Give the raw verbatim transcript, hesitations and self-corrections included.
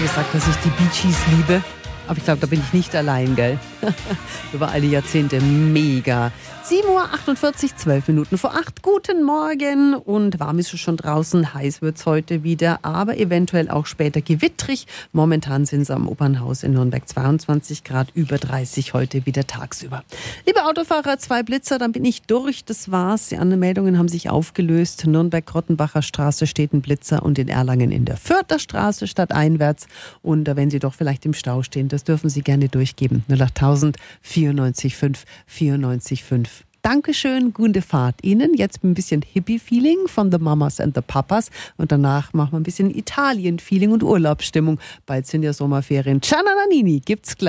gesagt, dass ich die Bee Gees liebe. Aber ich glaube, da bin ich nicht allein, gell? Über alle Jahrzehnte mega. sieben Uhr achtundvierzig, zwölf Minuten vor acht. Guten Morgen. Und warm ist es schon draußen. Heiß wird es heute wieder, aber eventuell auch später gewittrig. Momentan sind es am Opernhaus in Nürnberg zweiundzwanzig Grad, über dreißig heute wieder tagsüber. Liebe Autofahrer, zwei Blitzer, dann bin ich durch. Das war's. Die anderen Meldungen haben sich aufgelöst. Nürnberg-Grottenbacher Straße steht ein Blitzer und in Erlangen in der Fürther Straße stadteinwärts. Und wenn Sie doch vielleicht im Stau stehen, das dürfen Sie gerne durchgeben. null acht tausend vierundneunzig fünf vierundneunzig fünf. Dankeschön, gute Fahrt Ihnen. Jetzt ein bisschen Hippie-Feeling von The Mamas and the Papas. Und danach machen wir ein bisschen Italien-Feeling und Urlaubsstimmung. Bald sind ja Sommerferien. Ciao Nannini, gibt's gleich.